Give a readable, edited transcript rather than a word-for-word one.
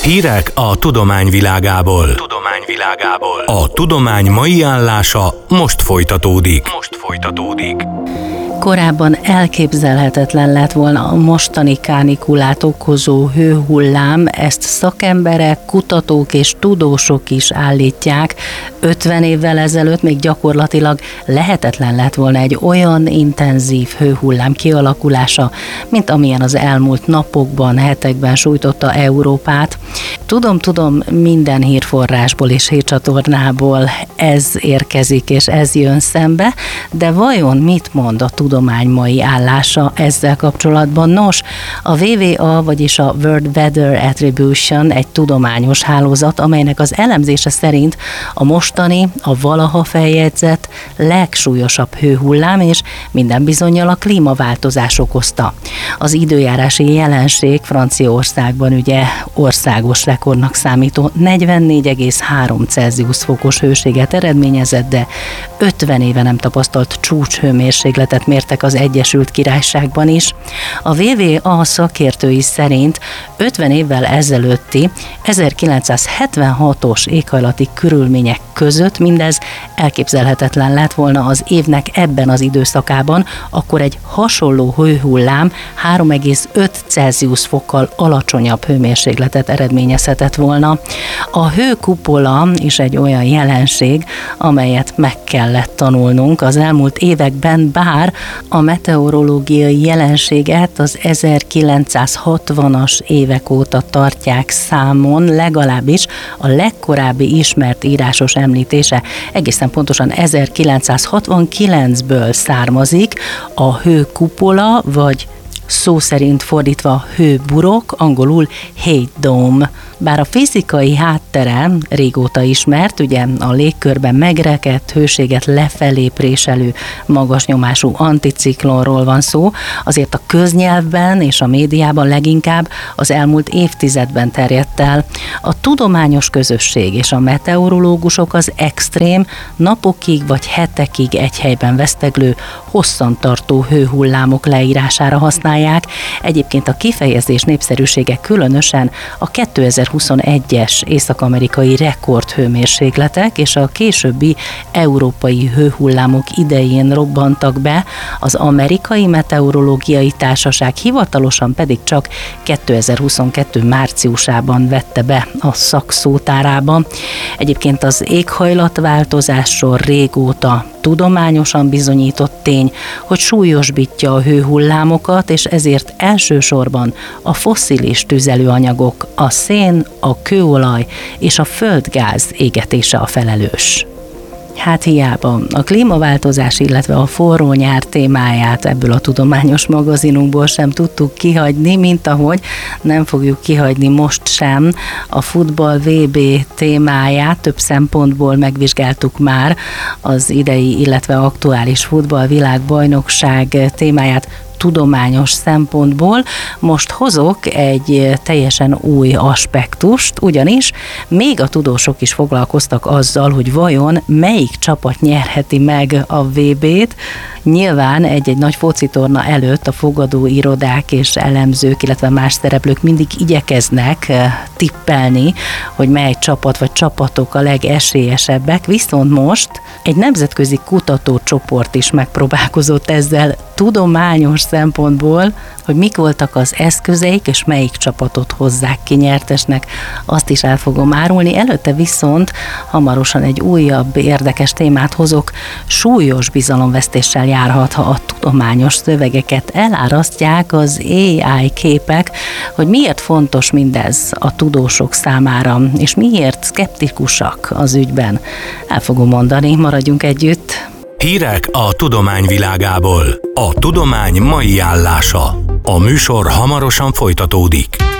Hírek a tudomány világából. A tudomány mai állása most folytatódik. Korábban elképzelhetetlen lett volna a mostani kánikulát okozó hőhullám, ezt szakemberek, kutatók és tudósok is állítják. 50 évvel ezelőtt még gyakorlatilag lehetetlen lett volna egy olyan intenzív hőhullám kialakulása, mint amilyen az elmúlt napokban, hetekben sújtotta Európát. Tudom, minden hírforrásból és hírcsatornából ez érkezik és ez jön szembe, de vajon mit mond a tudomány mai állása ezzel kapcsolatban? Nos, a WWA, vagyis a World Weather Attribution egy tudományos hálózat, amelynek az elemzése szerint a mostani, a valaha feljegyzett legsúlyosabb hőhullám, és minden bizonnyal a klímaváltozás okozta. Az időjárási jelenség Franciaországban ugye országos rekordnak számító 44,3 Celsius fokos hőséget eredményezett, de 50 éve nem tapasztalt csúcshőmérsékletet mértek az Egyesült Királyságban is. A WWA szakértői szerint 50 évvel ezelőtti 1976-os éghajlati körülmények között mindez elképzelhetetlen lett volna az évnek ebben az időszakában, akkor egy hasonló hőhullám 3,5 Celsius fokkal alacsonyabb hőmérsékletet eredményezhetett volna. A hőkupola is egy olyan jelenség, amelyet meg kellett tanulnunk az elmúlt években, bár a meteorológiai jelenséget az 1960-as évek óta tartják számon, legalábbis a legkorábbi ismert írásos említése egészen pontosan 1969-ből származik, a hőkupola, vagy szó szerint fordítva hőburok, angolul heat dome. Bár a fizikai háttere régóta ismert, ugye a légkörben megrekedt hőséget lefelé préselő magas nyomású anticiklonról van szó, azért a köznyelvben és a médiában leginkább az elmúlt évtizedben terjedt el. A tudományos közösség és a meteorológusok az extrém, napokig vagy hetekig egy helyben veszteglő, hosszantartó hőhullámok leírására használják. Egyébként a kifejezés népszerűsége különösen a 2021-es észak-amerikai rekordhőmérsékletek és a későbbi európai hőhullámok idején robbantak be, az Amerikai Meteorológiai Társaság hivatalosan pedig csak 2022 márciusában vette be a szakszótárába. Egyébként az éghajlatváltozásról régóta tudományosan bizonyított tény, hogy súlyosbítja a hőhullámokat, és ezért elsősorban a fosszilis tüzelőanyagok, a szén, a kőolaj és a földgáz égetése a felelős. Hát hiába a klímaváltozás, illetve a forró nyár témáját ebből a tudományos magazinunkból sem tudtuk kihagyni, mint ahogy nem fogjuk kihagyni most sem a futball VB témáját. Több szempontból megvizsgáltuk már az idei, illetve aktuális futballvilágbajnokság témáját tudományos szempontból. Most hozok egy teljesen új aspektust, ugyanis még a tudósok is foglalkoztak azzal, hogy vajon melyik csapat nyerheti meg a VB-t. Nyilván egy nagy focitorna előtt a fogadóirodák és elemzők, illetve más szereplők mindig igyekeznek tippelni, hogy mely csapat vagy csapatok a legesélyesebbek, viszont most egy nemzetközi kutatócsoport is megpróbálkozott ezzel tudományos szempontból, hogy mik voltak az eszközeik, és melyik csapatot hozzák ki nyertesnek, azt is el fogom árulni. Előtte viszont hamarosan egy újabb érdekes témát hozok, súlyos bizalomvesztéssel járhat, ha a tudományos szövegeket elárasztják az AI képek, hogy miért fontos mindez a tudósok számára, és miért szkeptikusak az ügyben. El fogom mondani, maradjunk együtt. Hírek a tudomány világából. A tudomány mai állása. A műsor hamarosan folytatódik.